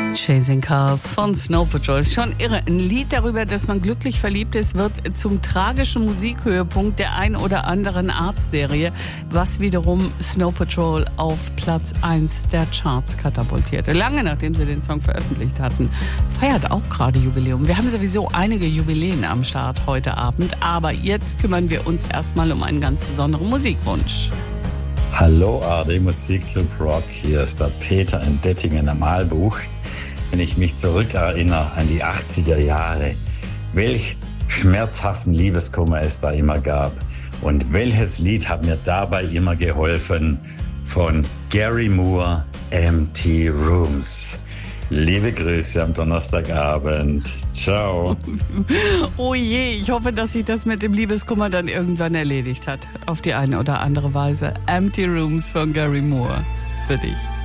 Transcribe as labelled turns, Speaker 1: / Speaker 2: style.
Speaker 1: Chasing Cars von Snow Patrol. Ist schon irre. Ein Lied darüber, dass man glücklich verliebt ist, wird zum tragischen Musikhöhepunkt der ein oder anderen Arztserie, was wiederum Snow Patrol auf Platz 1 der Charts katapultierte. Lange nachdem sie den Song veröffentlicht hatten. Feiert auch gerade Jubiläum. Wir haben sowieso einige Jubiläen am Start heute Abend, aber jetzt kümmern wir uns erstmal um einen ganz besonderen Musikwunsch.
Speaker 2: Hallo ARD Musikclub Rock, hier ist der Peter in Dettingen am Aalbuch. Wenn ich mich zurückerinnere an die 80er Jahre, welch schmerzhaften Liebeskummer es da immer gab und welches Lied hat mir dabei immer geholfen, von Gary Moore, Empty Rooms. Liebe Grüße am Donnerstagabend. Ciao.
Speaker 1: Oh je, ich hoffe, dass sich das mit dem Liebeskummer dann irgendwann erledigt hat. Auf die eine oder andere Weise. Empty Rooms von Gary Moore. Für dich.